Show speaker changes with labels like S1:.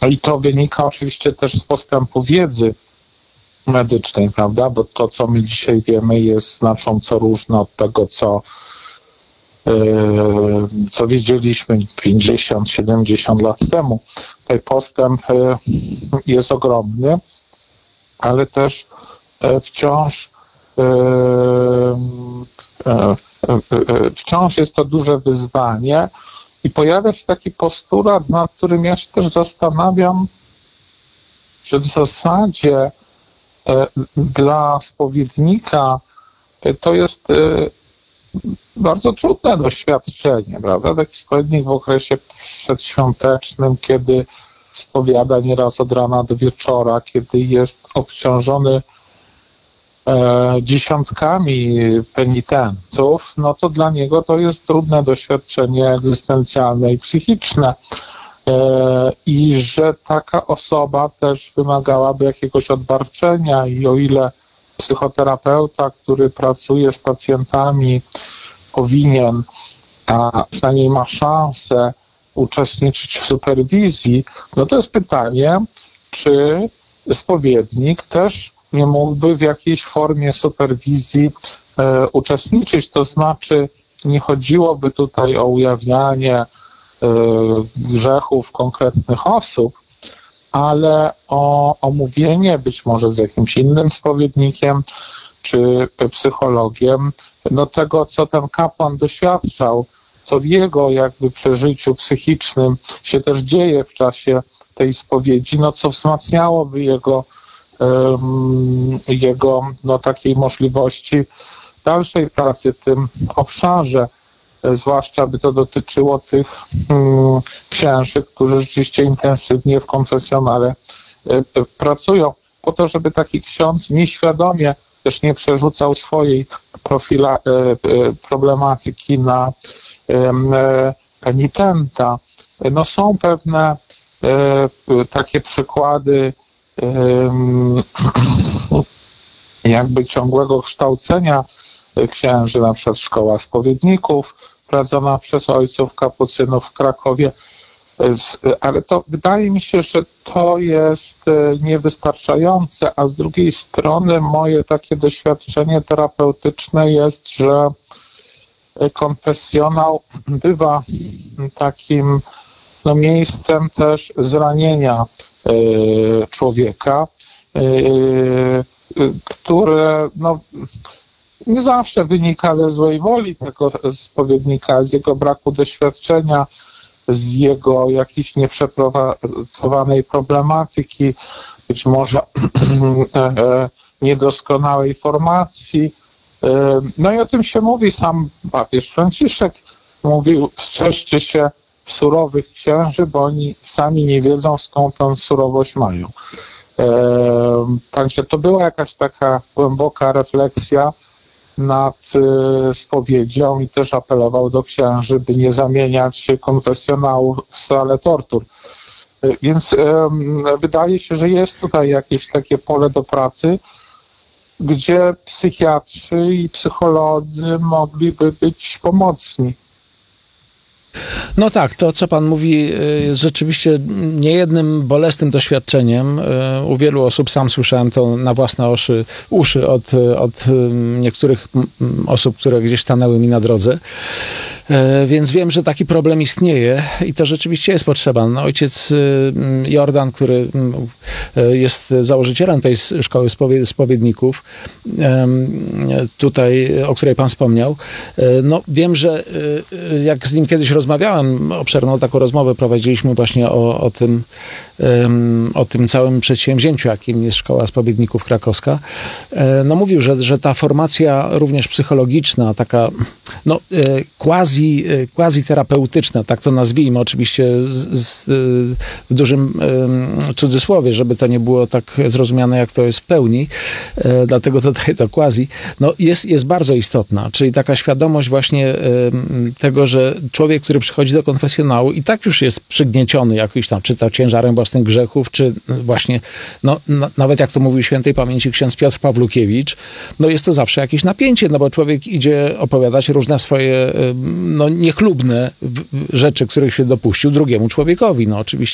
S1: I to wynika oczywiście też z postępu wiedzy medycznej, prawda? Bo to, co my dzisiaj wiemy, jest znacząco różne od tego, co wiedzieliśmy 50-70 lat temu. Tutaj postęp jest ogromny, ale też wciąż jest to duże wyzwanie i pojawia się taki postulat, nad którym ja się też zastanawiam, że w zasadzie dla spowiednika to jest bardzo trudne doświadczenie, prawda? Taki spowiednik w okresie przedświątecznym, kiedy spowiada nieraz od rana do wieczora, kiedy jest obciążony dziesiątkami penitentów, no to dla niego to jest trudne doświadczenie egzystencjalne i psychiczne. I że taka osoba też wymagałaby jakiegoś odbarczenia i o ile psychoterapeuta, który pracuje z pacjentami, powinien, a przynajmniej ma szansę uczestniczyć w superwizji, no to jest pytanie, czy spowiednik też nie mógłby w jakiejś formie superwizji uczestniczyć. To znaczy nie chodziłoby tutaj o ujawnianie grzechów konkretnych osób, ale o omówienie być może z jakimś innym spowiednikiem czy psychologiem, no tego, co ten kapłan doświadczał, co w jego jakby przeżyciu psychicznym się też dzieje w czasie tej spowiedzi, no co wzmacniałoby jego no, takiej możliwości dalszej pracy w tym obszarze, zwłaszcza by to dotyczyło tych księży, którzy rzeczywiście intensywnie w konfesjonale pracują, po to, żeby taki ksiądz nieświadomie też nie przerzucał swojej problematyki na penitenta. No są pewne takie przykłady jakby ciągłego kształcenia księży, na przykład szkoła spowiedników prowadzona przez ojców kapucynów w Krakowie, ale to wydaje mi się, że to jest niewystarczające, a z drugiej strony moje takie doświadczenie terapeutyczne jest, że konfesjonał bywa takim no, miejscem też zranienia człowieka, które no, nie zawsze wynika ze złej woli tego spowiednika, z jego braku doświadczenia, z jego jakiejś nieprzepracowanej problematyki, być może niedoskonałej formacji. No i o tym się mówi, sam papież Franciszek mówił, strzeżcie się surowych księży, bo oni sami nie wiedzą, skąd tę surowość mają. Także to była jakaś taka głęboka refleksja nad spowiedzią i też apelował do księży, by nie zamieniać konfesjonałów w salę tortur. Więc wydaje się, że jest tutaj jakieś takie pole do pracy, gdzie psychiatrzy i psycholodzy mogliby być pomocni.
S2: No tak, to co pan mówi jest rzeczywiście niejednym bolesnym doświadczeniem. U wielu osób, sam słyszałem to na własne uszy od niektórych osób, które gdzieś stanęły mi na drodze. Więc wiem, że taki problem istnieje i to rzeczywiście jest potrzeba. No, ojciec Jordan, który jest założycielem tej szkoły spowiedników, tutaj, o której pan wspomniał, no wiem, że jak z nim kiedyś rozmawiałem, obszerną taką rozmowę prowadziliśmy właśnie o tym całym przedsięwzięciu, jakim jest Szkoła Spowiedników Krakowska. No mówił, że ta formacja również psychologiczna, taka no quasi terapeutyczna, tak to nazwijmy, oczywiście w dużym cudzysłowie, żeby to nie było tak zrozumiane, jak to jest w pełni, dlatego dodaję to quasi, no jest bardzo istotna, czyli taka świadomość właśnie tego, że człowiek, który przychodzi do konfesjonału i tak już jest przygnieciony jakiś tam, czy to ciężarem własnych grzechów, czy właśnie, no nawet jak to mówił świętej pamięci ksiądz Piotr Pawlukiewicz, no jest to zawsze jakieś napięcie, no bo człowiek idzie opowiadać różne swoje no niechlubne rzeczy, których się dopuścił drugiemu człowiekowi. No oczywiście